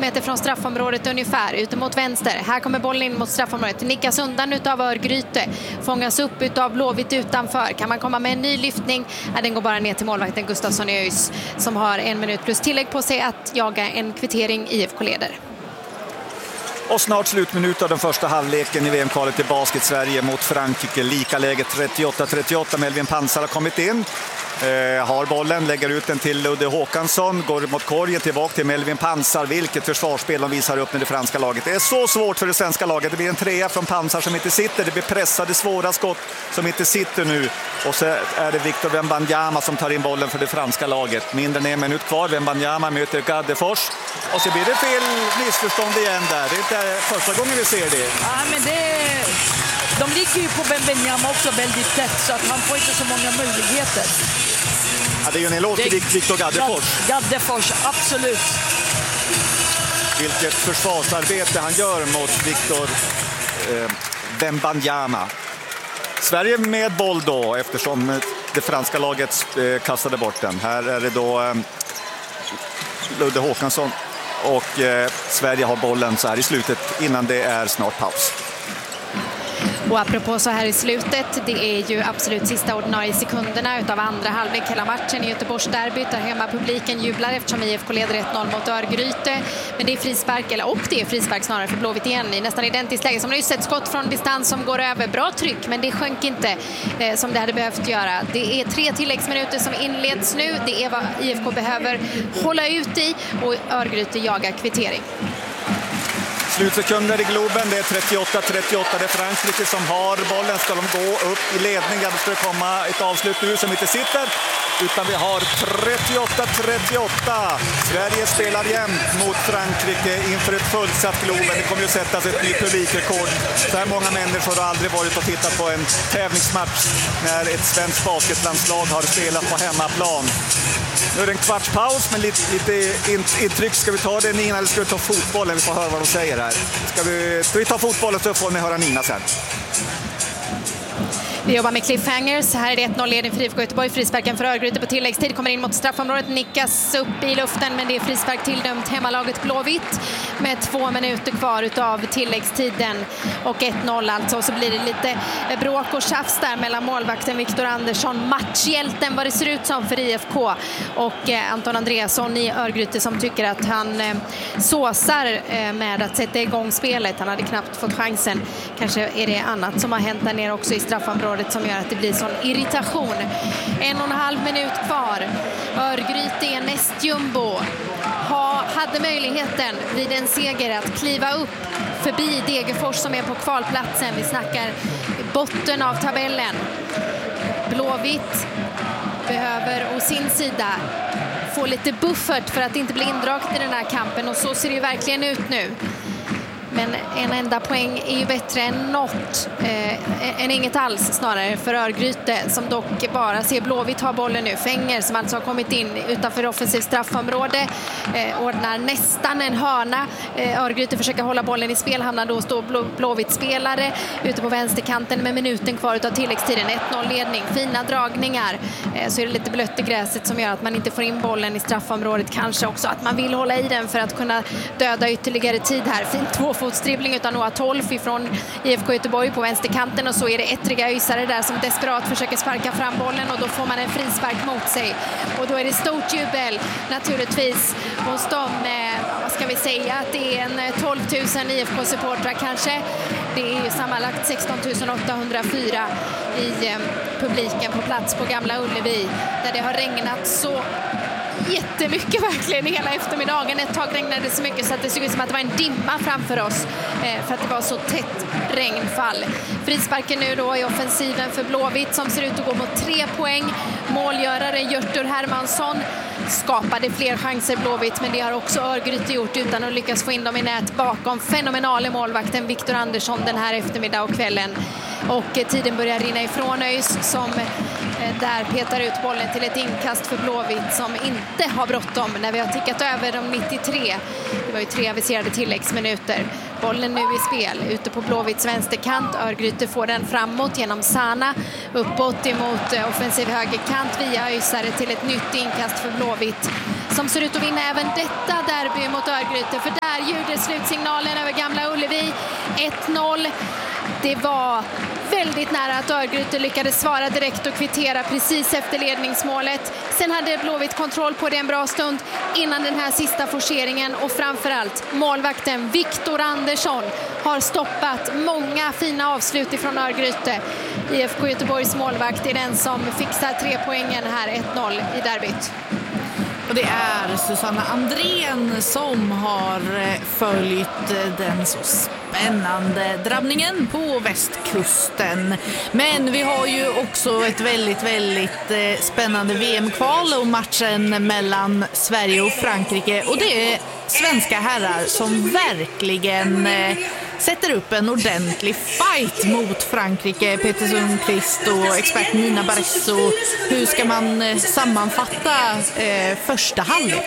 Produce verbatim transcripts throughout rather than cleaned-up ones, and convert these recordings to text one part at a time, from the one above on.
meter från straffområdet ungefär, ute mot vänster. Här kommer bollen in mot straffområdet. Nickas undan utav Örgryte. Fångas upp utav Blåvitt utanför. Kan man komma med en ny lyftning? Ja, den går bara ner till målvakten Gustafsson i ÖIS som har en minut plus tillägg på sig att jaga en kvittering. I F K leder. Och snart slutminut av den första halvleken i V M-kvalet i basket. Sverige mot Frankrike. Lika läget trettioåtta trettioåtta. Melvin Pansar har kommit in. Eh, har bollen, lägger ut den till Ludde Håkansson. Går mot korgen, tillbaka till Melvin Pansar. Vilket försvarsspel de visar upp med det franska laget. Det är så svårt för det svenska laget. Det blir en trea från Pansar som inte sitter. Det blir pressade, svåra skott som inte sitter nu. Och så är det Victor Wembanyama som tar in bollen för det franska laget. Mindre än en minut kvar. Wembanyama möter Gaddefors. Och så blir det fel missförstånd igen där. Det är inte första gången vi ser det. Ja, men det... De ligger ju på Wembanyama också väldigt tätt så att han får inte så många möjligheter. Ja, det är ju en eloge till Victor Gaddefors. Gaddefors, absolut. Vilket försvarsarbete han gör mot Victor eh, Wembanyama. Sverige med boll då eftersom det franska laget eh, kastade bort den. Här är det då eh, Ludde Håkansson och eh, Sverige har bollen så här i slutet innan det är snart paus. Och apropå så här i slutet, det är ju absolut sista ordinarie sekunderna utav andra halvlek hela matchen i Göteborgsderbyt där hemmapubliken jublar eftersom I F K leder ett noll mot Örgryte. Men det är frispark, eller och det är frispark snarare för Blåvitt igen i nästan identiskt läge. Som har ju sett skott från distans som går över. Bra tryck, men det sjönk inte eh, som det hade behövt göra. Det är tre tilläggsminuter som inleds nu. Det är vad I F K behöver hålla ut i och Örgryte jagar kvittering. Slutsekunder i Globen, det är trettioåtta trettioåtta, det är Frankrike som har bollen. Ska de gå upp i ledning? Ja, det ska komma ett avslut nu som inte sitter. Utan vi har trettioåtta trettioåtta. Sverige spelar jämnt mot Frankrike inför ett fullsatt Globen. Det kommer ju sättas ett nytt publikrekord. Så här många människor har aldrig varit och tittat på en tävlingsmatch när ett svenskt basketlandslag har spelat på hemmaplan. Nu är det en kvartspaus, men lite, lite intryck. Ska vi ta det, Nina, eller ska vi ta fotbollen? Vi får höra vad de säger här. Ska vi, ska vi ta fotbollen så får ni höra Nina sen. Vi jobbar med cliffhangers. Här är det ett noll ledning för I F K Göteborg. Frisparken för Örgryte på tilläggstid kommer in mot straffområdet. Nickas upp i luften, men det är frispark tilldömt hemmalaget Blåvitt med två minuter kvar utav tilläggstiden. Och ett noll alltså. Och så blir det lite bråk och tjafs där mellan målvakten Victor Andersson, matchhjälten vad det ser ut som för I F K, och eh, Anton Andreasson i Örgryte som tycker att han eh, såsar eh, med att sätta igång spelet. Han hade knappt fått chansen. Kanske är det annat som har hänt där nere också i straffområdet som gör att det blir sån irritation. En och en halv minut kvar. Örgryte är näst jumbo. Ha, hade möjligheten vid en seger att kliva upp förbi Degerfors som är på kvalplatsen. Vi snackar botten av tabellen. Blåvitt behöver å sin sida få lite buffert för att inte bli indraget i den här kampen, och så ser det ju verkligen ut nu. Men en enda poäng är ju bättre än något, eh, än inget alls snarare för Örgryte som dock bara ser Blåvitt ha bollen nu. Fänger som alltså har kommit in utanför offensivt straffområde eh, ordnar nästan en hörna. Eh, Örgryte försöker hålla bollen i spel, hamnar då stå Blå, Blåvitt-spelare ute på vänsterkanten med minuten kvar utav tilläggstiden. ett noll ledning, fina dragningar. Eh, så är det lite blött i gräset som gör att man inte får in bollen i straffområdet. Kanske också att man vill hålla i den för att kunna döda ytterligare tid här. Fint två fotstribbling utan Noah Tolf ifrån I F K Göteborg på vänsterkanten, och så är det ettriga öisare där som desperat försöker sparka fram bollen, och då får man en frispark mot sig, och då är det stort jubel naturligtvis hos dem. Eh, vad ska vi säga, att det är en tolv tusen I F K-supportrar kanske. Det är ju sammanlagt sexton tusen åttahundrafyra i eh, publiken på plats på Gamla Ullevi där det har regnat så jättemycket verkligen hela eftermiddagen. Ett tag regnade det så mycket så att det såg ut som att det var en dimma framför oss eh, för att det var så tätt regnfall. Frisparken nu då i offensiven för Blåvitt som ser ut att gå mot tre poäng. Målgörare Hjörtur Hermansson skapade fler chanser Blåvitt, men det har också Örgryte gjort utan att lyckas få in dem i nät bakom fenomenale målvakten Victor Andersson den här eftermiddag och kvällen. Och eh, tiden börjar rinna ifrån ÖIS som eh, där petar ut bollen till ett inkast för Blåvitt som inte har bråttom när vi har tickat över de nittiotre. Det var ju tre aviserade tilläggsminuter. Bollen nu i spel ute på Blåvitts vänsterkant. Örgryte får den framåt genom Sana. Uppåt emot offensiv högerkant via öisare till ett nytt inkast för Blåvitt. som ser ut att vinna även detta derby mot Örgryte. För där ljuder slutsignalen över Gamla Ullevi. ett noll. Det var väldigt nära att Örgryte lyckades svara direkt och kvittera precis efter ledningsmålet. Sen hade Blåvitt kontroll på det en bra stund innan den här sista forceringen, och framförallt målvakten Viktor Andersson har stoppat många fina avslut ifrån Örgryte. I F K Göteborgs målvakt är den som fixar tre poängen här, ett noll i derbyt. Och det är Susanna Andrén som har följt den så spännande drabbningen på västkusten. Men vi har ju också ett väldigt, väldigt spännande V M-kval och matchen mellan Sverige och Frankrike. Och det är svenska herrar som verkligen sätter upp en ordentlig fight mot Frankrike. Peter Sundqvist och expert Nina Barresso. Hur ska man sammanfatta eh, första halvlek?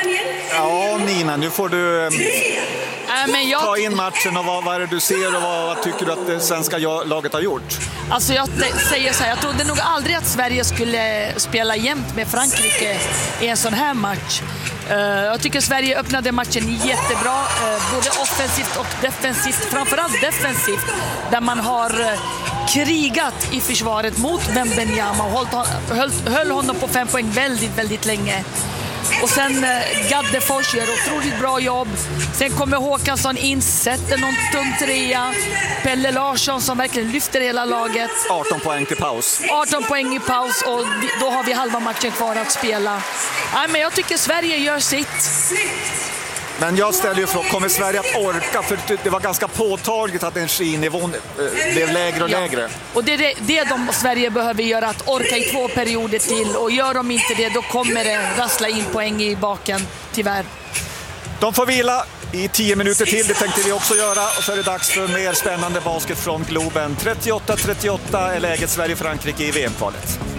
Ja, Nina, nu får du Äh, men jag... ta in matchen och vad, vad är det du ser och vad, vad tycker du att det svenska laget har gjort? Alltså jag säger så här, jag trodde nog aldrig att Sverige skulle spela jämnt med Frankrike i en sån här match. Uh, jag tycker Sverige öppnade matchen jättebra, uh, både offensivt och defensivt, framförallt defensivt, där man har uh, krigat i försvaret mot Wembanyama och höll, höll, höll honom på fem poäng väldigt, väldigt länge. Och sen eh, Gaddefors gör otroligt bra jobb. Sen kommer Håkansson in, sätter någon tung trea. Pelle Larsson som verkligen lyfter hela laget. arton poäng till paus. arton poäng i paus och då har vi halva matchen kvar att spela. Nej, men jag tycker Sverige gör sitt. Men jag ställer ju frågan, kommer Sverige att orka? För det var ganska påtagligt att energinivån blev lägre och Ja. lägre. Och det är det, det de Sverige behöver göra, att orka i två perioder till. Och gör de inte det, då kommer det rassla in poäng i baken, tyvärr. De får vila i tio minuter till, det tänkte vi också göra. Och så är det dags för mer spännande basket från Globen. trettioåtta trettioåtta är läget Sverige-Frankrike i V M-kvalet.